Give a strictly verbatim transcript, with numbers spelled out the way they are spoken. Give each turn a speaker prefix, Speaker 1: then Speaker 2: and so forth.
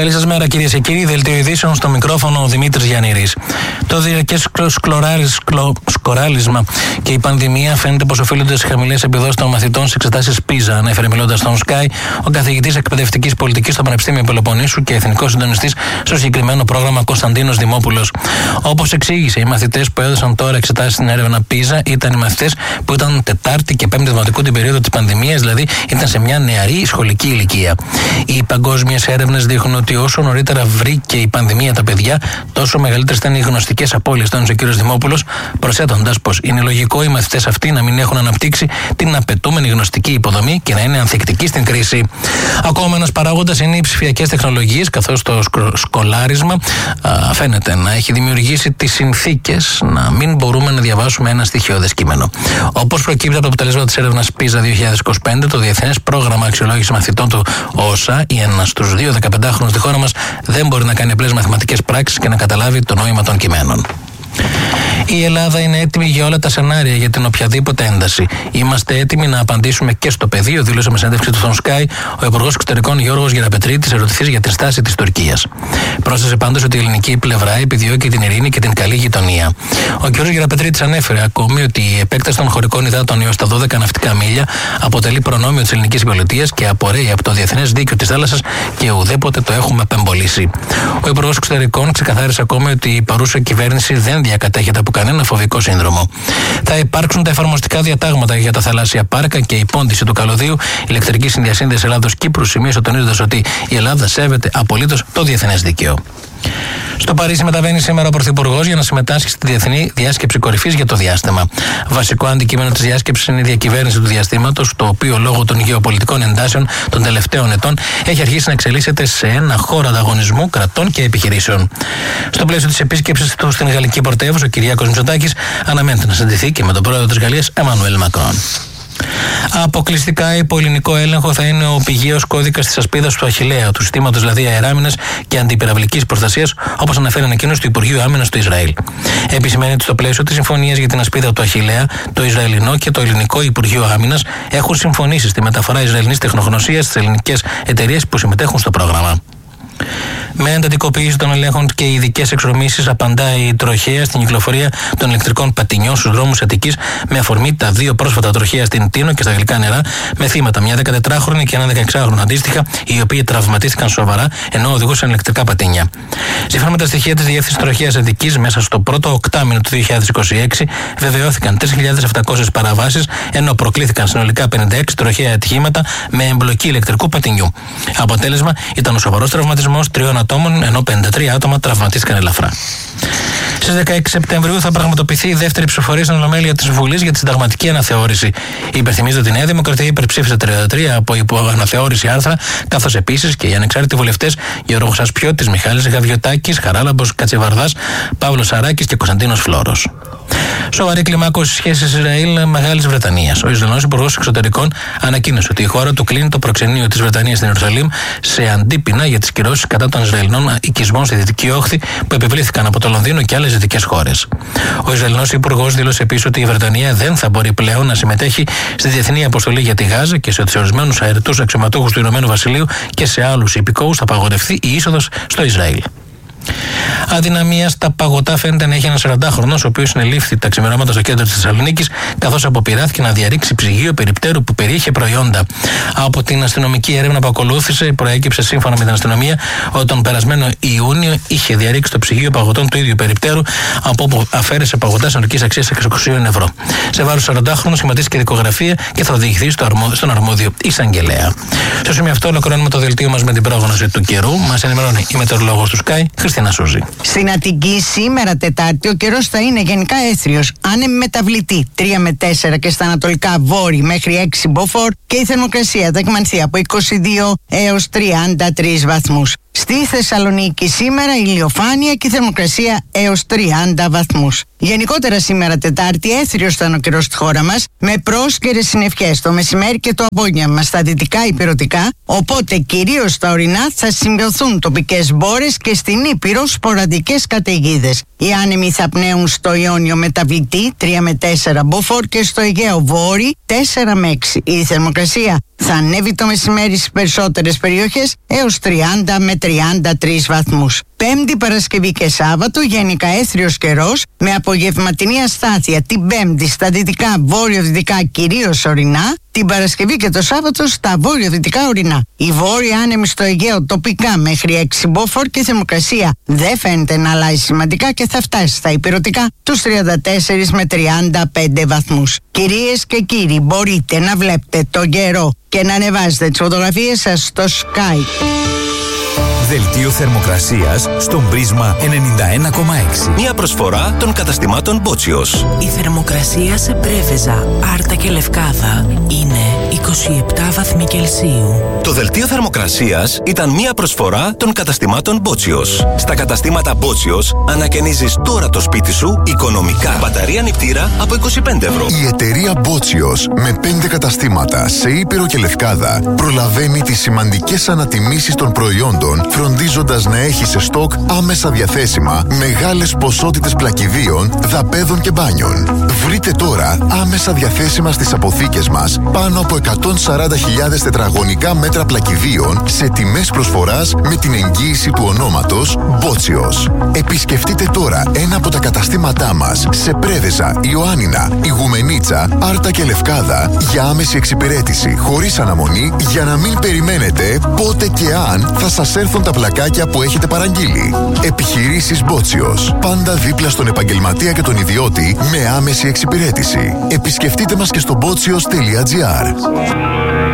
Speaker 1: Καλή σας μέρα, κυρίες και κύριοι. Δελτίο ειδήσεων, στο μικρόφωνο ο Δημήτρης Γιαννήρης. Το διαρκές σκοράλισμα και η πανδημία φαίνεται πως οφείλονται στις χαμηλές επιδόσεις των μαθητών στις εξετάσεις πίζα, ανέφερε μιλώντας στον Sky ο καθηγητής εκπαιδευτικής πολιτικής στο Πανεπιστήμιο Πελοποννήσου και εθνικός συντονιστής στο συγκεκριμένο πρόγραμμα Κωνσταντίνος Δημόπουλος. Όπως εξήγησε, οι μαθητές που έδωσαν τώρα εξετάσεις στην έρευνα πίζα ήταν οι μαθητές που ήταν Τετάρτη και Πέμπτη Δημοτικού την περίοδο της πανδημίας, δηλαδή ήταν σε μια νεαρή σχολική ηλικία. Οι παγκόσμιες έρευνες δείχνουν ότι όσο νωρίτερα βρήκε η πανδημία τα παιδιά, τόσο μεγαλύτερες ήταν οι γνωστικές απώλειες, τόνισε ο κ. Δημόπουλος, προσθέτοντας πως είναι λογικό οι μαθητές αυτοί να μην έχουν αναπτύξει την απαιτούμενη γνωστική υποδομή και να είναι ανθεκτικοί στην κρίση. Ακόμα ένας παράγοντας είναι οι ψηφιακές τεχνολογίες, καθώς το σκολάρισμα α, φαίνεται να έχει δημιουργήσει τις συνθήκες να μην μπορούμε να διαβάσουμε ένα στοιχειώδες κείμενο. Όπως προκύπτει από το αποτελέσμα της έρευνας πίζα δύο χιλιάδες είκοσι πέντε, το Διεθνές Πρόγραμμα Αξιολόγησης Μαθητών του ΟΣΑ, η ένας στους δύο δεκαπεντάχρονους στη χώρα μας δεν μπορεί να κάνει απλές μαθηματικές πράξεις και να καταλάβει το νόημα των κειμένων. Η Ελλάδα είναι έτοιμη για όλα τα σενάρια για την οποιαδήποτε ένταση. Είμαστε έτοιμοι να απαντήσουμε και στο πεδίο, δήλωσε με συνέντευξη του στον Sky ο Υπουργός Εξωτερικών Γιώργος Γεραπετρίτης, ερωτηθής για τη στάση της Τουρκίας. Πρόσθεσε πάντως ότι η ελληνική πλευρά επιδιώκει την ειρήνη και την καλή γειτονία. Ο κ. Γεραπετρίτης ανέφερε ακόμη ότι η επέκταση των χωρικών υδάτων έως τα δώδεκα ναυτικά μίλια αποτελεί προνόμιο της ελληνικής πολιτείας και απορρέει από το διεθνές δίκαιο της θάλασσας και ουδέποτε το έχουμε απεμπολίσει. Ο Υπουργός Εξωτερικών ξεκαθάρισε ακόμη ότι η παρούσα κυβέρνηση δεν διακατέχεται από κανένα φοβικό σύνδρομο. Θα υπάρξουν τα εφαρμοστικά διατάγματα για τα θαλάσσια πάρκα και η πόντιση του καλωδίου ηλεκτρική συνδιασύνδεση Ελλάδος-Κύπρου, σημείωσε τονίζοντας ότι η Ελλάδα σέβεται απολύτως το διεθνές δίκαιο. Στο Παρίσι μεταβαίνει σήμερα ο Πρωθυπουργός για να συμμετάσχει στη Διεθνή Διάσκεψη Κορυφής για το διάστημα. Βασικό αντικείμενο της διάσκεψης είναι η διακυβέρνηση του διαστήματος, το οποίο λόγω των γεωπολιτικών εντάσεων των τελευταίων ετών έχει αρχίσει να εξελίσσεται σε ένα χώρο ανταγωνισμού κρατών και επιχειρήσεων. Στο πλαίσιο της επίσκεψης του στην Γαλλική πρωτεύουσα, ο Κυριάκος Μητσοτάκης αναμένεται να συναντηθεί και με τον πρόεδρο της Γαλλίας, Εμμανουέλ Μακρόν. Αποκλειστικά υπό ελληνικό έλεγχο θα είναι ο πηγαίος κώδικας της ασπίδας του Αχιλλέα, του συστήματος δηλαδή αεράμινας και αντιπυραυλικής προστασίας, όπως αναφέρει ανακοίνωση του Υπουργείου Άμυνας του Ισραήλ. Επισημαίνει ότι στο πλαίσιο της συμφωνίας για την ασπίδα του Αχιλλέα, το Ισραηλινό και το Ελληνικό Υπουργείο Άμυνας έχουν συμφωνήσει στη μεταφορά Ισραηλινής τεχνογνωσίας στις ελληνικές εταιρείες που συμμετέχουν στο πρόγραμμα. Με εντατικοποίηση των ελέγχων και ειδικές εξορμήσεις απαντάει η τροχέα στην κυκλοφορία των ηλεκτρικών πατινιών στους δρόμους Αττικής, με αφορμή τα δύο πρόσφατα τροχαία στην Τίνο και στα γλυκά νερά, με θύματα μια δεκατετράχρονη και ένα δεκαεξάχρονο αντίστοιχα, οι οποίοι τραυματίστηκαν σοβαρά ενώ οδηγούσαν ηλεκτρικά πατίνια. Σύμφωνα με τα στοιχεία της Διεύθυνσης Τροχέας Αττικής, μέσα στο πρώτο οκτάμηνο του δύο χιλιάδες είκοσι έξι βεβαιώθηκαν τρεις χιλιάδες επτακόσιες παραβάσεις, ενώ προκλήθηκαν συνολικά πενήντα έξι τροχαία ατυχήματα με εμπλοκή ηλεκτρικού πατινιού. Αποτέλεσμα ήταν ο σοβαρός τραυματισμός τριών ατόμων, ενώ πενήντα τρία άτομα τραυματίστηκαν ελαφρά. Στις δεκαέξι Σεπτεμβρίου θα πραγματοποιηθεί η δεύτερη ψηφοφορία στην Ολομέλεια της Βουλής για τη συνταγματική αναθεώρηση. Υπενθυμίζω ότι η Νέα Δημοκρατία υπερψήφισε τριάντα τρία από υποαναθεώρηση άρθρα, καθώς επίσης και οι ανεξάρτητοι βουλευτές Γιώργος Ασπιώτης, Μιχάλης Γαβιωτάκης, Χαράλαμπος Κατσιβαρδάς, Παύλος Σαράκης και Κωνσταντίνος Φλόρος. Σοβαρή κλιμάκωση σχέσεις Ισραήλ-Μεγάλης Βρετανίας. Ο Ισραηλινός Υπουργός Εξωτερικών ανακοίνωσε ότι η χώρα του κλείνει το προξενείο της Βρετανίας στην Ιερουσαλήμ σε αντίπεινα για τις κυρώσεις κατά των Ισραηλινών οικισμών στη Δυτική Όχθη που επιβλήθηκαν από το Λονδίνο και άλλες δυτικές χώρες. Ο Ισραηλινός Υπουργός δήλωσε επίσης ότι η Βρετανία δεν θα μπορεί πλέον να συμμετέχει στη διεθνή αποστολή για τη Γάζα και σε ορισμένους αεριτούς αξιωματούχους του Ηνωμένου Βασιλείου και σε άλλους υπηκόους θα απαγορευτεί η είσοδος στο Ισραήλ. Αδυναμία στα παγωτά φαίνεται να έχει ένα σαραντάχρονος, ο οποίος συνελήφθη τα ξημερώματα στο κέντρο της Θεσσαλονίκης, καθώς αποπειράθηκε να διαρρήξει ψυγείο περιπτέρου που περιείχε προϊόντα. Από την αστυνομική έρευνα που ακολούθησε, προέκυψε σύμφωνα με την αστυνομία ότι τον περασμένο Ιούνιο είχε διαρρήξει το ψυγείο παγωτών του ίδιου περιπτέρου, από όπου αφαίρεσε παγωτά συνολικής αξίας εξακόσια ευρώ. Σε βάρος σαραντάχρονου σχηματίστηκε δικογραφία και θα οδηγηθεί στο αρμόδιο, στον αρμόδιο εισαγγελέα. Στο σημείο αυτό ολοκληρώνουμε το δελτίο μας με την πρόγνωση του καιρού. Μας ενημερώνει η μετεωρολόγος του Sky, Χριστίνα Σούζη.
Speaker 2: Στην Αττική σήμερα Τετάρτη ο καιρός θα είναι γενικά έθριος, άνεμη μεταβλητή τρία με τέσσερα και στα ανατολικά βόρει μέχρι έξι μποφόρ και η θερμοκρασία θα εκμανθεί από είκοσι δύο έως τριάντα τρεις βαθμούς. Στη Θεσσαλονίκη σήμερα ηλιοφάνεια και η θερμοκρασία έως τριάντα βαθμούς. Γενικότερα σήμερα Τετάρτη έθριος ήταν ο καιρός στη χώρα μας, με πρόσκαιρες συννεφιές το μεσημέρι και το απόγευμα στα δυτικά υπηρετικά, οπότε κυρίως στα ορεινά θα σημειωθούν τοπικές μπόρες και στην Ήπειρο σποραδικές καταιγίδες. Οι άνεμοι θα πνέουν στο Ιόνιο μεταβλητή τρία με τέσσερα μποφόρ και στο Αιγαίο βόρει τέσσερα με έξι. Η θερμοκρασία θα ανέβει το μεσημέρι στις περισσότερες περιοχές έως τριάντα με τριάντα τρεις βαθμούς. Πέμπτη, Παρασκευή και Σάββατο γενικά έθριος καιρός με απογευματινή αστάθεια την Πέμπτη στα δυτικά βόρειο-δυτικά κυρίως ορεινά, την Παρασκευή και το Σάββατο στα βόρειο-δυτικά ορεινά. Οι βόρειοι άνεμοι στο Αιγαίο τοπικά μέχρι έξι μποφόρ και η θερμοκρασία δεν φαίνεται να αλλάζει σημαντικά και θα φτάσει στα υπηρετικά τους τριάντα τέσσερα με τριάντα πέντε βαθμούς. Κυρίες και κύριοι, μπορείτε να βλέπετε τον καιρό και να ανεβάζετε τις φωτογραφίες σας στο Skype.
Speaker 3: Δελτίο θερμοκρασίας στον Πρίσμα ενενήντα ένα κόμμα έξι.
Speaker 4: Μια προσφορά των καταστημάτων Μπότσιος.
Speaker 5: Η θερμοκρασία σε Πρέβεζα, Άρτα και Λευκάδα είναι είκοσι επτά βαθμοί Κελσίου.
Speaker 4: Το δελτίο θερμοκρασίας ήταν μια προσφορά των καταστημάτων Μπότσιος. Στα καταστήματα Μπότσιος ανακαινίζεις τώρα το σπίτι σου οικονομικά. Μπαταρία νηπτήρα από είκοσι πέντε ευρώ.
Speaker 6: Η εταιρεία Μπότσιος με πέντε καταστήματα σε Ήπειρο και Λευκάδα προλαβαίνει τις σημαντικές ανατιμήσεις των προϊόντων, φροντίζοντας να έχει σε στόκ άμεσα διαθέσιμα μεγάλες ποσότητες πλακιδίων, δαπέδων και μπάνιων. Βρείτε τώρα άμεσα διαθέσιμα στις αποθήκες μας πάνω από εκατόν σαράντα χιλιάδες τετραγωνικά μέτρα πλακιδίων σε τιμές προσφοράς με την εγγύηση του ονόματος Μπότσιος. Επισκεφτείτε τώρα ένα από τα καταστήματά μας σε Πρέβεζα, Ιωάννινα, Ιγουμενίτσα, Άρτα και Λευκάδα για άμεση εξυπηρέτηση χωρίς αναμονή, για να μην περιμένετε πότε και αν θα σας έρθουν τα πλακάκια που έχετε παραγγείλει. Επιχειρήσεις Μπότσιος. Πάντα δίπλα στον επαγγελματία και τον ιδιώτη με άμεση εξυπηρέτηση. Επισκεφτείτε μας και στο μπότσιος τελεία τζι άρ.